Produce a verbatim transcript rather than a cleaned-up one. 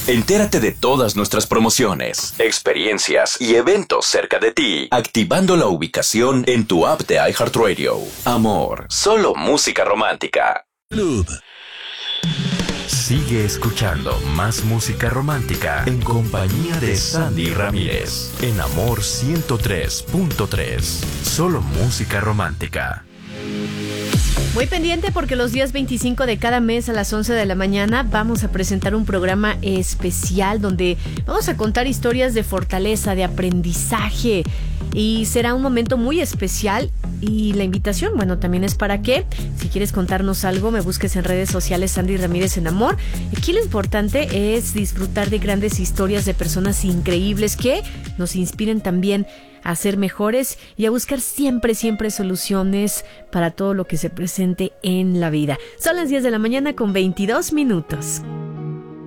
Entérate de todas nuestras promociones, experiencias y eventos cerca de ti, activando la ubicación en tu app de iHeartRadio. Amor, solo música romántica. Club. Sigue escuchando más música romántica en compañía de Sandy Ramírez en Amor ciento tres punto tres. Solo música romántica. Muy pendiente porque los días veinticinco de cada mes a las once de la mañana vamos a presentar un programa especial donde vamos a contar historias de fortaleza, de aprendizaje, y será un momento muy especial. Y la invitación, bueno, también es para que, si quieres contarnos algo, me busques en redes sociales Sandy Ramírez en Amor. Aquí lo importante es disfrutar de grandes historias de personas increíbles que nos inspiren también a ser mejores y a buscar siempre, siempre soluciones para todo lo que se presente en la vida. Son las diez de la mañana con veintidós minutos.